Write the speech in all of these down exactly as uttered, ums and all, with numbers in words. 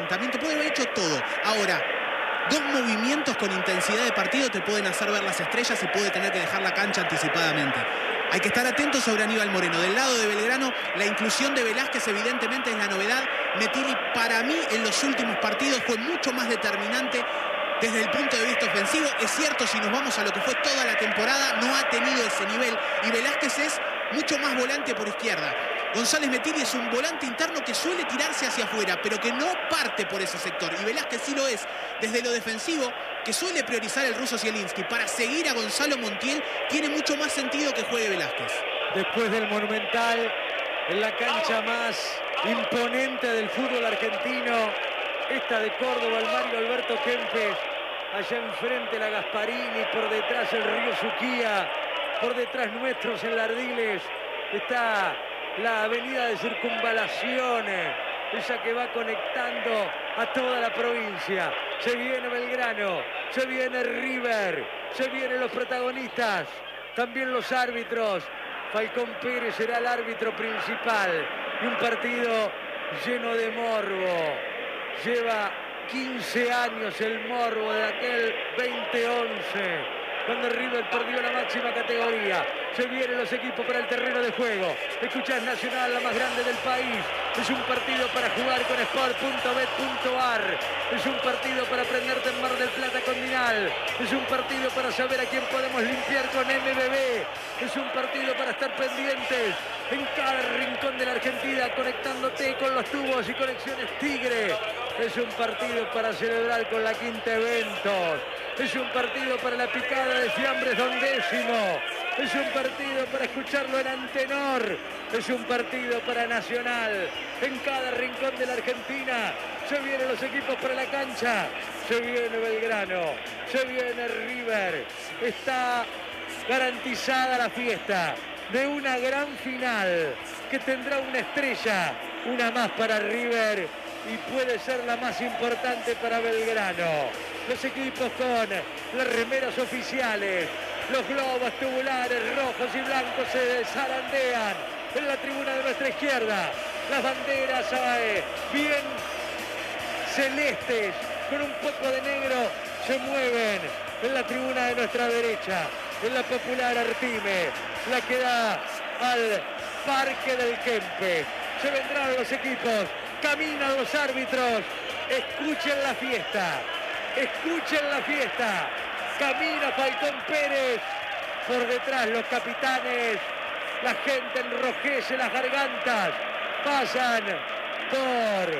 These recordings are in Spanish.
también te puede haber hecho todo. Ahora, dos movimientos con intensidad de partido te pueden hacer ver las estrellas y puede tener que dejar la cancha anticipadamente. Hay que estar atentos sobre Aníbal Moreno. Del lado de Belgrano, la inclusión de Velázquez evidentemente es la novedad. Metilli, para mí, en los últimos partidos fue mucho más determinante desde el punto de vista ofensivo. Es cierto, si nos vamos a lo que fue toda la temporada, no ha tenido ese nivel. Y Velázquez es mucho más volante por izquierda. González Metilli es un volante interno que suele tirarse hacia afuera, pero que no parte por ese sector. Y Velázquez sí lo es desde lo defensivo, que suele priorizar el ruso Zielinski. Para seguir a Gonzalo Montiel, tiene mucho más sentido que juegue Velázquez. Después del Monumental, en la cancha más imponente del fútbol argentino, esta de Córdoba, el Mario Alberto Kempes, allá enfrente la Gasparini, por detrás el Río Suquía, por detrás nuestros en Lardiles, está la avenida de Circunvalación, esa que va conectando a toda la provincia. Se viene Belgrano, se viene River, se vienen los protagonistas, también los árbitros. Falcón Pérez será el árbitro principal y un partido lleno de morbo. Lleva quince años el morbo de aquel veinte once. Cuando River perdió la máxima categoría. Se vienen los equipos para el terreno de juego. Escuchás Nacional, la más grande del país. Es un partido para jugar con sport punto bet punto ar. Es un partido para prenderte en Mar del Plata con Dinal. Es un partido para saber a quién podemos limpiar con M B B. Es un partido para estar pendientes en cada rincón de la Argentina, conectándote con los tubos y conexiones Tigre. Es un partido para celebrar con la Quinta Eventos. Es un partido para la picada de fiambres Dondécimo. Es un partido para escucharlo en Antenor. Es un partido para Nacional. En cada rincón de la Argentina se vienen los equipos para la cancha. Se viene Belgrano. Se viene River. Está garantizada la fiesta de una gran final que tendrá una estrella, una más para River y puede ser la más importante para Belgrano. Los equipos con las remeras oficiales, los globos tubulares rojos y blancos se zarandean en la tribuna de nuestra izquierda. Las banderas eh, bien celestes con un poco de negro se mueven en la tribuna de nuestra derecha, en la popular Artime, la que da al Parque del Kempes. Se vendrán los equipos, caminan los árbitros, escuchen la fiesta, escuchen la fiesta. Camina Falcón Pérez, por detrás los capitanes, la gente enrojece las gargantas, pasan por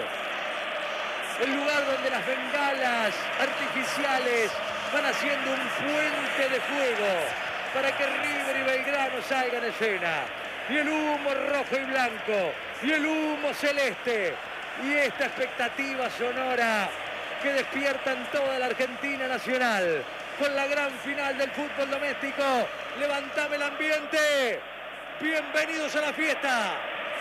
el lugar donde las bengalas artificiales van haciendo un puente de fuego para que River y Belgrano salgan en escena. Y el humo rojo y blanco, y el humo celeste, y esta expectativa sonora que despierta en toda la Argentina nacional con la gran final del fútbol doméstico. Levantame el ambiente. Bienvenidos a la fiesta.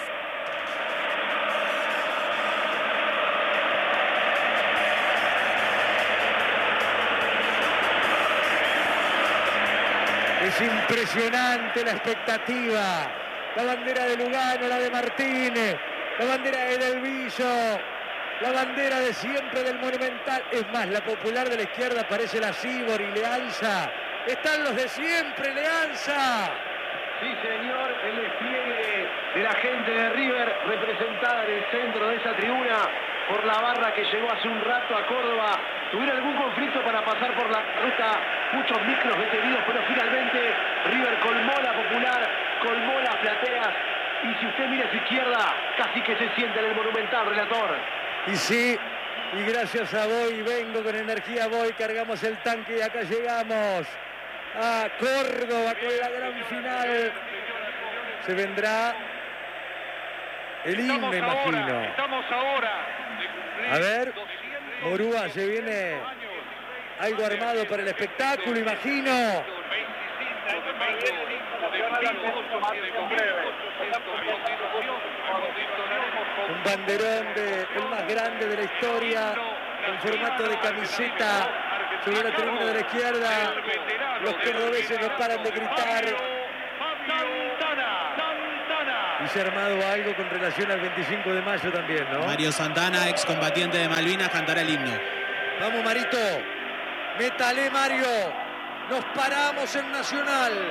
Es impresionante la expectativa. La bandera de Lugano, la de Martínez, la bandera de Delviso, la bandera de siempre del Monumental. Es más, la popular de la izquierda aparece la Cibor y Leanza. Están los de siempre, Leanza. Sí, señor, el despliegue de la gente de River representada en el centro de esa tribuna por la barra que llegó hace un rato a Córdoba. Tuvieron algún conflicto para pasar por la ruta, muchos micros detenidos, pero finalmente River colmó la popular, colmó las plateas. Y si usted mira a su izquierda, casi que se siente en el Monumental, relator. Y sí, y gracias a Boy, vengo con energía Boy, cargamos el tanque y acá llegamos a Córdoba con la gran final. Se vendrá el himno, imagino. Estamos ahora. A ver, Morúa, se viene algo armado para el espectáculo, imagino. Un banderón de el más grande de la historia en formato de camiseta sobre la tribuna de la izquierda. Los cordobeses no paran de gritar. Y hubiese armado algo con relación al veinticinco de mayo también, ¿no? Mario Santana, excombatiente de Malvinas, cantará el himno. Vamos, Marito. Métale, Mario. Nos paramos en Nacional.